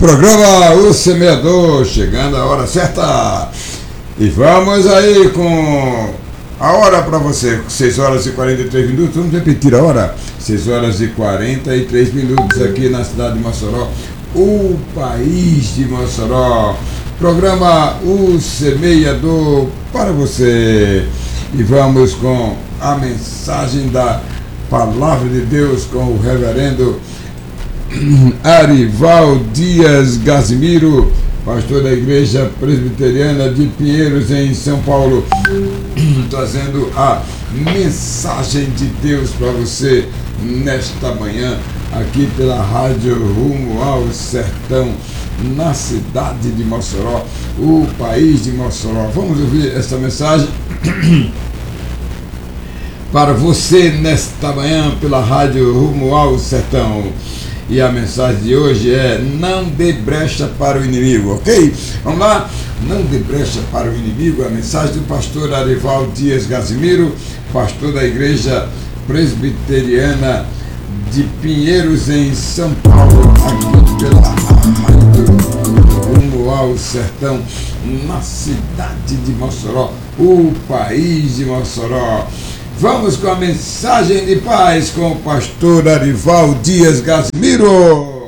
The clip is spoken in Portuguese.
Programa O Semeador, chegando a hora certa. E vamos aí com a hora para você, 6 horas e 43 minutos. Vamos repetir a hora: 6 horas e 43 minutos aqui na cidade de Mossoró, o país de Mossoró. Programa O Semeador para você. E vamos com a mensagem da Palavra de Deus com o reverendo Arival Dias Gazimiro, pastor da Igreja Presbiteriana de Pinheiros, em São Paulo, trazendo a mensagem de Deus para você nesta manhã, aqui pela Rádio Rumo ao Sertão, na cidade de Mossoró, o país de Mossoró. Vamos ouvir esta mensagem para você nesta manhã pela Rádio Rumo ao Sertão. E a mensagem de hoje é: não dê brecha para o inimigo, ok? Vamos lá? Não dê brecha para o inimigo. A mensagem do pastor Arival Dias Gazimiro, pastor da Igreja Presbiteriana de Pinheiros, em São Paulo, aqui pela Rádio Rumo ao Sertão, na cidade de Mossoró, o país de Mossoró. Vamos com a mensagem de paz com o pastor Arival Dias Gazimiro.